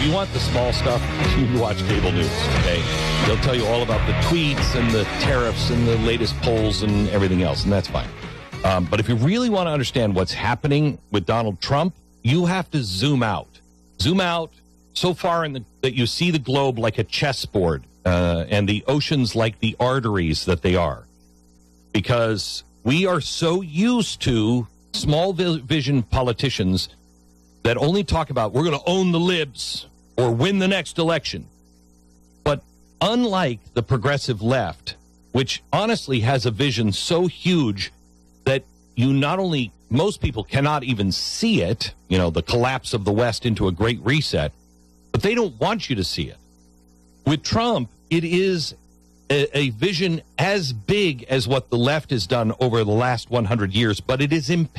you want the small stuff, you watch cable news, okay? They'll tell you all about the tweets and the tariffs and the latest polls and everything else, and that's fine. But if you really want to understand what's happening with Donald Trump, you have to zoom out. Zoom out so far that you see the globe like a chessboard and the oceans like the arteries that they are. Because we are so used to small vision politicians that only talk about we're going to own the libs or win the next election. But unlike the progressive left, which honestly has a vision so huge that most people cannot even see it, the collapse of the West into a great reset, but they don't want you to see it. With Trump, it is a vision as big as what the left has done over the last 100 years, but it is